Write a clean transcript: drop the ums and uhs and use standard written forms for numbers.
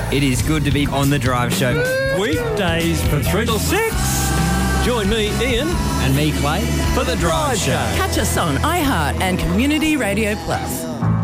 It is good to be on The Drive Show. Weekdays from 3 till 6. Join me, Ian. And me, Clay, for The Drive Show. Catch us on iHeart and Community Radio Plus.